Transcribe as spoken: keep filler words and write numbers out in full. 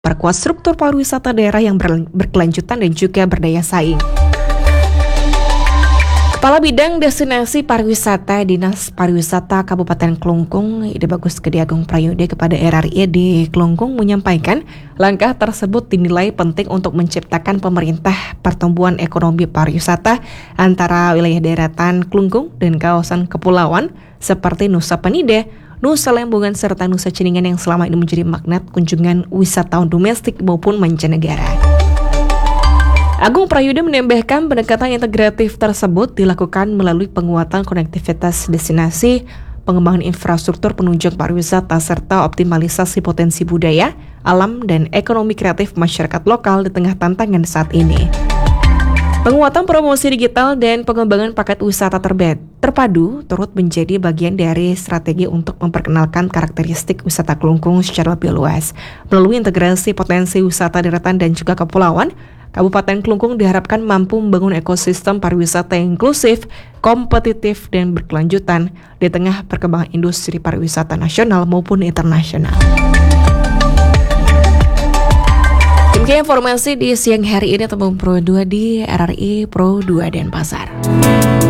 Perkuat struktur pariwisata daerah yang ber- berkelanjutan dan juga berdaya saing. Kepala Bidang Destinasi Pariwisata Dinas Pariwisata Kabupaten Klungkung, Ide Bagus Gede Agung Prayode kepada R R I di Klungkung menyampaikan langkah tersebut dinilai penting untuk menciptakan pemerintah pertumbuhan ekonomi pariwisata antara wilayah daratan Klungkung dan kawasan kepulauan seperti Nusa Penida, Nusa Lembongan serta Nusa Ceningan yang selama ini menjadi magnet kunjungan wisatawan domestik maupun mancanegara. Agung Prayode menambahkan pendekatan integratif tersebut dilakukan melalui penguatan konektivitas destinasi, pengembangan infrastruktur penunjang pariwisata, serta optimalisasi potensi budaya, alam, dan ekonomi kreatif masyarakat lokal di tengah tantangan saat ini. Penguatan promosi digital dan pengembangan paket wisata terbe- terpadu turut menjadi bagian dari strategi untuk memperkenalkan karakteristik wisata Klungkung secara lebih luas. Melalui integrasi potensi wisata daratan dan juga kepulauan, Kabupaten Klungkung diharapkan mampu membangun ekosistem pariwisata yang inklusif, kompetitif, dan berkelanjutan di tengah perkembangan industri pariwisata nasional maupun internasional. Demikian informasi di siang hari ini, Tembung Pro dua di R R I Pro dua Denpasar.